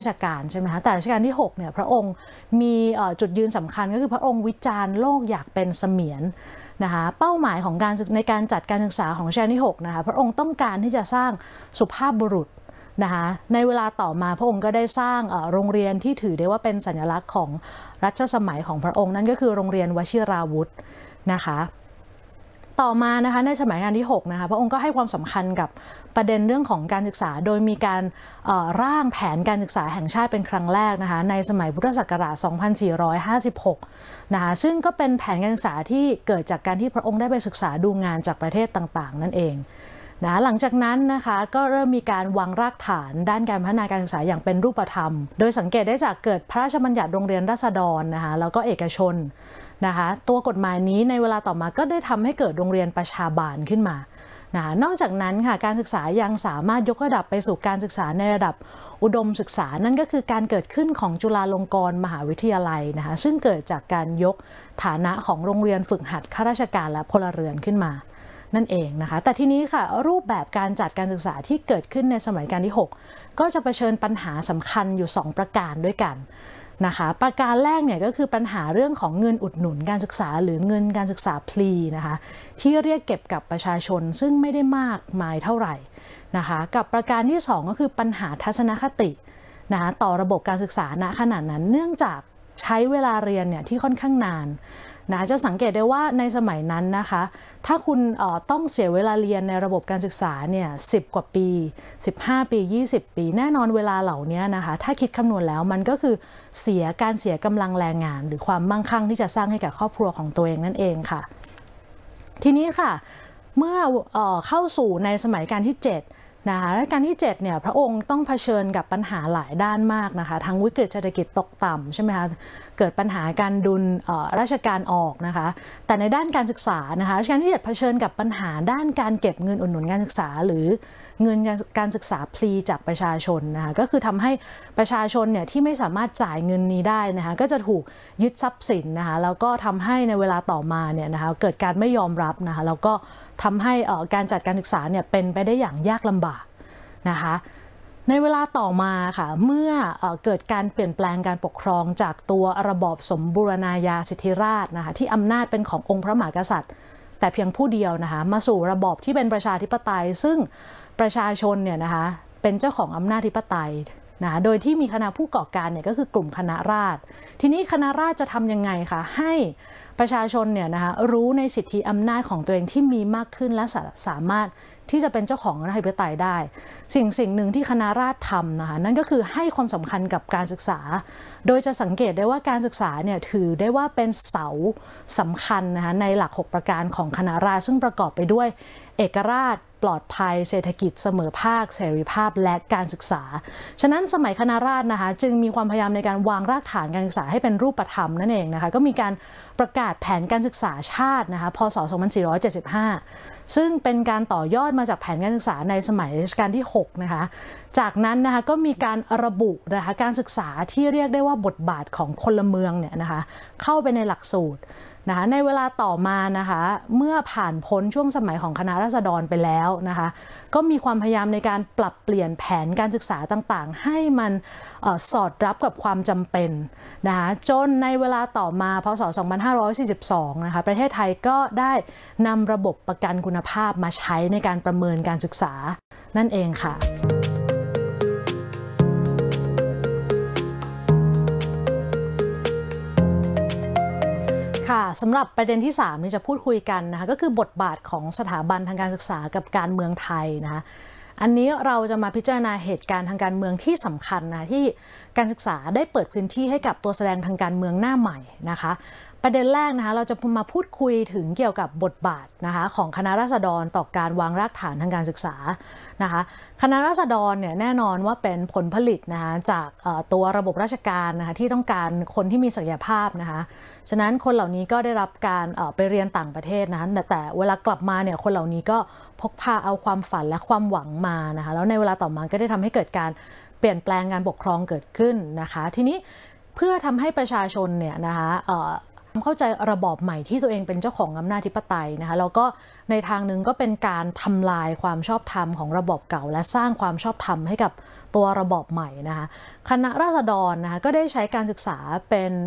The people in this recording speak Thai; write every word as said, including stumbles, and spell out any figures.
ราชการใช่ไหมคะแต่รัชกาลที่หกเนี่ยพระองค์มีจุดยืนสำคัญก็คือพระองค์วิจารณ์โลกอยากเป็นเสมียนนะคะเป้าหมายของการในการจัดการศึกษาของรัชกาลที่หกนะคะพระองค์ต้องการที่จะสร้างสุภาพบุรุษนะคะในเวลาต่อมาพระองค์ก็ได้สร้างโรงเรียนที่ถือได้ว่าเป็นสัญลักษณ์ของรัชสมัยของพระองค์นั่นก็คือโรงเรียนวชิราวุธนะคะต่อมานะคะในสมัยรัชกาลที่หกนะคะพระองค์ก็ให้ความสำคัญกับประเด็นเรื่องของการศึกษาโดยมีการร่างแผนการศึกษาแห่งชาติเป็นครั้งแรกนะคะในสมัยพุทธศักราช สองพันสี่ร้อยห้าสิบหก นะคะซึ่งก็เป็นแผนการศึกษาที่เกิดจากการที่พระองค์ได้ไปศึกษาดูงานจากประเทศต่างๆนั่นเองนะหลังจากนั้นนะคะก็เริ่มมีการวางรากฐานด้านการพัฒนาการศึกษาอย่างเป็นรูปธรรมโดยสังเกตได้จากเกิดพระราชบัญญัติโรงเรียนราษฎรนะคะแล้วก็เอกชนนะคะตัวกฎหมายนี้ในเวลาต่อมาก็ได้ทำให้เกิดโรงเรียนประชาบาลขึ้นมานะนอกจากนั้นค่ะการศึกษายังสามารถยกระดับไปสู่การศึกษาในระดับอุดมศึกษานั่นก็คือการเกิดขึ้นของจุฬาลงกรณ์มหาวิทยาลัยนะคะซึ่งเกิดจากการยกฐานะของโรงเรียนฝึกหัดข้าราชการและพลเรือนขึ้นมานั่นเองนะคะแต่ทีนี้ค่ะรูปแบบการจัดการศึกษาที่เกิดขึ้นในสมัยรัชกาลที่หกก็จะเผชิญปัญหาสำคัญอยู่สองประการด้วยกันนะคะประการแรกเนี่ยก็คือปัญหาเรื่องของเงินอุดหนุนการศึกษาหรือเงินการศึกษาพลีนะคะที่เรียกเก็บกับประชาชนซึ่งไม่ได้มากมายเท่าไหร่นะคะกับประการที่สองก็คือปัญหาทัศนคตินะคะต่อระบบการศึกษาณขณะนั้นเนื่องจากใช้เวลาเรียนเนี่ยที่ค่อนข้างนานนะจะสังเกตได้ว่าในสมัยนั้นนะคะถ้าคุณต้องเสียเวลาเรียนในระบบการศึกษาเนี่ยสิบกว่าปีสิบห้าปียี่สิบปีแน่นอนเวลาเหล่านี้นะคะถ้าคิดคำนวณแล้วมันก็คือเสียการเสียกำลังแรงงานหรือความมั่งคั่งที่จะสร้างให้กับครอบครัวของตัวเองนั่นเองค่ะทีนี้ค่ะเมื่อเอ่อเข้าสู่ในสมัยรัชกาลที่เจ็ดนะคะรัชกาลที่เจ็ดเนี่ยพระองค์ต้องเผชิญกับปัญหาหลายด้านมากนะคะทั้งวิกฤตเศรษฐกิจตกต่ำใช่ไหมคะเกิดปัญหาการดุลราชการออกนะคะแต่ในด้านการศึกษานะคะรัชกาลที่เจ็ดเผชิญกับปัญหาด้านการเก็บเงินอุดหนุนการศึกษาหรือเงินการศึกษาพลีจากประชาชนนะคะก็คือทำให้ประชาชนเนี่ยที่ไม่สามารถจ่ายเงินนี้ได้นะคะก็จะถูกยึดทรัพย์สินนะคะแล้วก็ทำให้ในเวลาต่อมาเนี่ยนะคะเกิดการไม่ยอมรับนะคะแล้วก็ทำให้การจัดการศึกษาเนี่ยเป็นไปได้อย่างยากลำบากนะคะในเวลาต่อมาค่ะเมื่อเกิดการเปลี่ยนแปลงการปกครองจากตัวระบอบสมบูรณาญาสิทธิราชย์นะคะที่อำนาจเป็นขององค์พระมหากษัตริย์แต่เพียงผู้เดียวนะคะมาสู่ระบอบที่เป็นประชาธิปไตยซึ่งประชาชนเนี่ยนะคะเป็นเจ้าของอำนาจธิปไตยนะโดยที่มีคณะผู้ก่อการเนี่ยก็คือกลุ่มคณะราษฎรทีนี้คณะราษฎรจะทำยังไงคะให้ประชาชนเนี่ยนะคะรู้ในสิทธิอำนาจของตัวเองที่มีมากขึ้นและสามารถที่จะเป็นเจ้าของอำนาจธิปไตยได้สิ่งสิ่งหนึ่งที่คณะราษฎรทำนะคะนั่นก็คือให้ความสำคัญกับการศึกษาโดยจะสังเกตได้ว่าการศึกษาเนี่ยถือได้ว่าเป็นเสาสำคัญนะคะในหลักหกประการของคณะราษฎรซึ่งประกอบไปด้วยเอกราชปลอดภัยเศรษฐกิจเสมอภาคเสรีภาพและการศึกษาฉะนั้นสมัยคณะราษฎรนะคะจึงมีความพยายามในการวางรากฐานการศึกษาให้เป็นรูปธรรมนั่นเองนะคะก็มีการประกาศแผนการศึกษาชาตินะคะพ.ศ. สองพันสี่ร้อยเจ็ดสิบห้าซึ่งเป็นการต่อยอดมาจากแผนการศึกษาในสมัยรัชกาลที่หกนะคะจากนั้นนะคะก็มีการระบุนะคะการศึกษาที่เรียกได้ว่าบทบาทของพลเมืองเนี่ยนะคะเข้าไปในหลักสูตรนะคะในเวลาต่อมานะคะเมื่อผ่านพ้นช่วงสมัยของคณะราษฎรไปแล้วนะคะก็มีความพยายามในการปรับเปลี่ยนแผนการศึกษาต่างๆให้มันสอดรับกับความจำเป็นนะคะจนในเวลาต่อมาพ.ศ. สองพันห้าร้อยสี่สิบสองนะคะประเทศไทยก็ได้นำระบบประกันคุณภาพมาใช้ในการประเมินการศึกษานั่นเองค่ะค่ะสำหรับประเด็นที่สามที่จะพูดคุยกันนะคะก็คือบทบาทของสถาบันทางการศึกษากับการเมืองไทยนะคะอันนี้เราจะมาพิจารณาเหตุการณ์ทางการเมืองที่สำคัญนะที่การศึกษาได้เปิดพื้นที่ให้กับตัวแสดงทางการเมืองหน้าใหม่นะคะประเด็นแรกนะคะเราจะมาพูดคุยถึงเกี่ยวกับบทบาทนะคะของคณะราษฎรต่อการวางรากฐานทางการศึกษานะคะคณะราษฎรเนี่ยแน่นอนว่าเป็นผลผลิตนะคะจากตัวระบบราชการนะคะที่ต้องการคนที่มีศักยภาพนะคะฉะนั้นคนเหล่านี้ก็ได้รับการไปเรียนต่างประเทศนะคะแต่แต่เวลากลับมาเนี่ยคนเหล่านี้ก็พกพาเอาความฝันและความหวังมานะคะแล้วในเวลาต่อมาก็ได้ทำให้เกิดการเปลี่ยนแปลงการปกครองเกิดขึ้นนะคะทีนี้เพื่อทำให้ประชาชนเนี่ยนะคะเข้าใจระบอบใหม่ที่ตัวเองเป็นเจ้าของอำนาจอธิปไตยนะคะแล้วก็ในทางหนึ่งก็เป็นการทำลายความชอบธรรมของระบอบเก่าและสร้างความชอบธรรมให้กับตัวระบอบใหม่นะคะคณะราษฎรนะคะก็ได้ใช้การศึกษาเป็น